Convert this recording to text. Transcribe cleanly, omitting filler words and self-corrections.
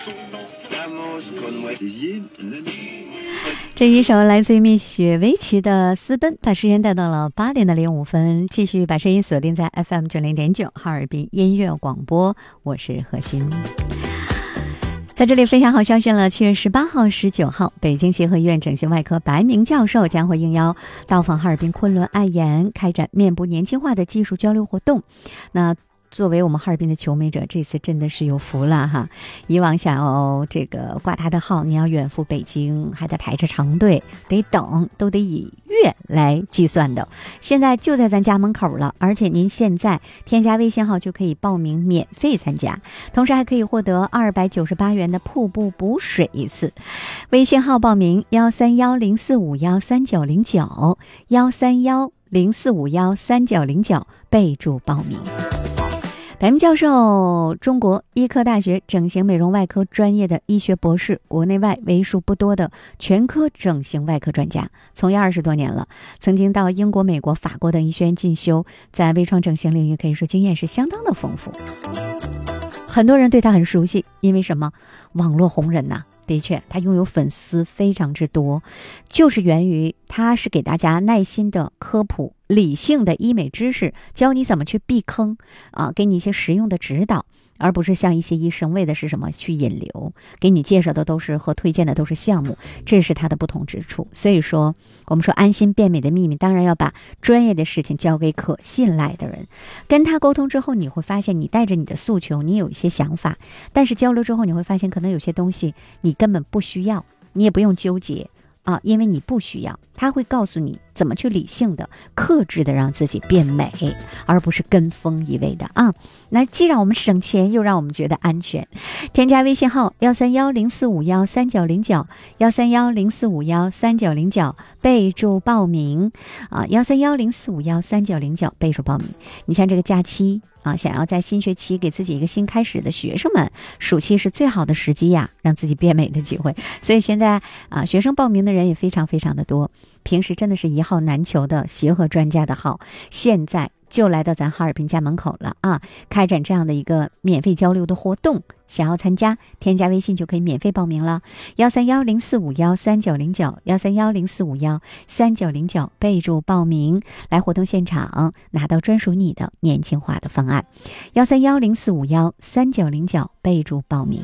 这一首来自于蜜雪薇琪的《私奔》，把时间带到了8点05分，继续把声音锁定在 FM 90.9哈尔滨音乐广播，我是何欣。在这里分享好消息了，7月18号、19号，北京协和医院整形外科白明教授将会应邀到访哈尔滨昆仑爱颜，开展面部年轻化的技术交流活动。那作为我们哈尔滨的求美者，这次真的是有福了哈！以往想要这个挂他的号，你要远赴北京，还得排着长队，得等，都得以月来计算的。现在就在咱家门口了，而且您现在添加微信号就可以报名免费参加，同时还可以获得298元的瀑布补水一次。微信号报名13104513909，13104513909，备注报名。白明教授，中国医科大学整形美容外科专业的医学博士，国内外为数不多的全科整形外科专家，从业20多年了，曾经到英国、美国、法国等医学院进修，在微创整形领域可以说经验是相当的丰富。很多人对他很熟悉，因为什么？网络红人呐。的确，他拥有粉丝非常之多，就是源于他是给大家耐心的科普理性的医美知识，教你怎么去避坑啊，给你一些实用的指导，而不是像一些医生为的是什么去引流，给你介绍的都是和推荐的都是项目，这是他的不同之处。所以说我们说安心变美的秘密，当然要把专业的事情交给可信赖的人。跟他沟通之后，你会发现你带着你的诉求，你有一些想法，但是交流之后你会发现可能有些东西你根本不需要，你也不用纠结啊，因为你不需要，他会告诉你怎么去理性的、克制的让自己变美，而不是跟风一味的啊。那既让我们省钱，又让我们觉得安全。添加微信号13104513909，13104513909，备注报名啊，13104513909，备注报名。你像这个假期啊，想要在新学期给自己一个新开始的学生们，暑期是最好的时机呀，让自己变美的机会。所以现在啊，学生报名的人也非常非常的多。平时真的是一号难求的协和专家的号，现在就来到咱哈尔滨家门口了啊！开展这样的一个免费交流的活动，想要参加，添加微信就可以免费报名了。13104513909，13104513909，备注报名，来活动现场拿到专属你的年轻化的方案。13104513909，备注报名。